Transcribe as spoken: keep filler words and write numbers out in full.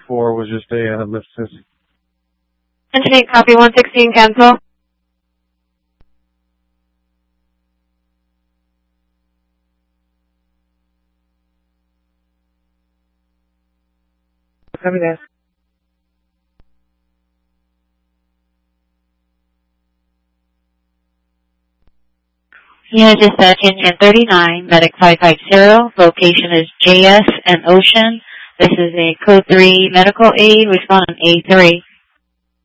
four was just a uh, missus. Engine eight, copy one sixteen, cancel. Copy that. Unit dispatch engine thirty-nine, medic five five zero, location is J S and Ocean. This is a code three medical aid, respondent A three.